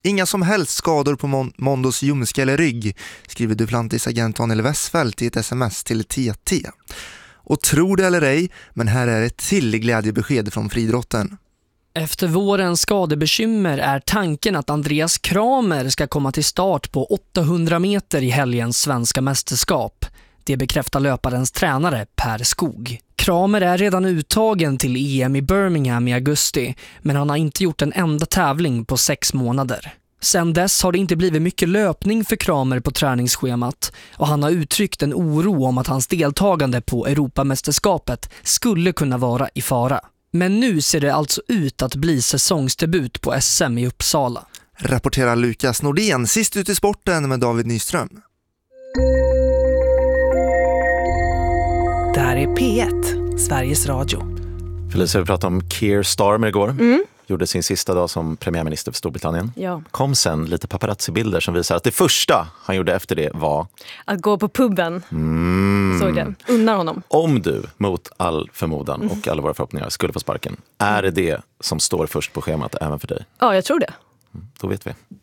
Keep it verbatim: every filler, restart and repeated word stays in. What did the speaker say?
Inga som helst skador på Mon- Mondos ljumske eller rygg, skriver Duplantis agent Daniel Westfeldt i ett sms till T T. Och tro det eller ej, men här är ett till glädjebesked från friidrotten. Efter vårens skadebekymmer är tanken att Andreas Kramer ska komma till start på åttahundra meter i helgens svenska mästerskap. Det bekräftar löparens tränare Per Skog. Kramer är redan uttagen till E M i Birmingham i augusti, men han har inte gjort en enda tävling på sex månader. Sen dess har det inte blivit mycket löpning för Kramer på träningsschemat och han har uttryckt en oro om att hans deltagande på Europamästerskapet skulle kunna vara i fara. Men nu ser det alltså ut att bli säsongsdebut på S M i Uppsala. Rapporterar Lukas Nordén, sist ut i sporten med David Nyström. Det här är P ett, Sveriges Radio. Felicia, vi pratade om Keir Starmer igår. Mm. Gjorde sin sista dag som premiärminister för Storbritannien. Ja. Kom sen lite paparazzi-bilder som visar att det första han gjorde efter det var... Att gå på puben. Mm. Såg det. Unnar honom. Om du, mot all förmodan och alla våra förhoppningar, skulle få sparken, är det det som står först på schemat även för dig? Ja, jag tror det. Mm, då vet vi.